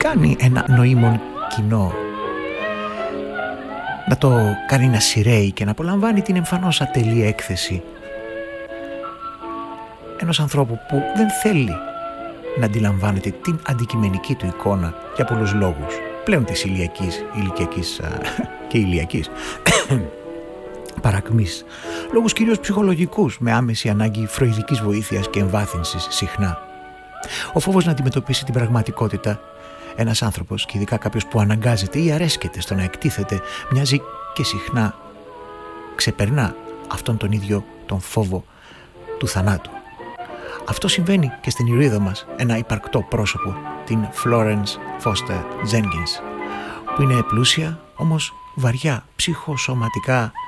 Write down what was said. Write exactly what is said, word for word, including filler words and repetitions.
κάνει ένα νοήμον κοινό, να το κάνει να σειραίει και να απολαμβάνει την εμφανώς ατελή έκθεση ενός ανθρώπου που δεν θέλει να αντιλαμβάνεται την αντικειμενική του εικόνα για πολλούς λόγους, πλέον της ηλιακής, ηλικιακής και ηλιακής παρακμής, λόγους κυρίως ψυχολογικούς, με άμεση ανάγκη φροηδικής βοήθειας και εμβάθυνσης συχνά. Ο φόβος να αντιμετωπίσει την πραγματικότητα, ένας άνθρωπος, και ειδικά κάποιος που αναγκάζεται ή αρέσκεται στο να εκτίθεται, μοιάζει και συχνά ξεπερνά αυτόν τον ίδιο τον φόβο του θανάτου. Αυτό συμβαίνει και στην ηρωίδα μας, ένα υπαρκτό πρόσωπο, την Florence Foster Jenkins, που είναι πλούσια, όμως βαριά ψυχοσωματικά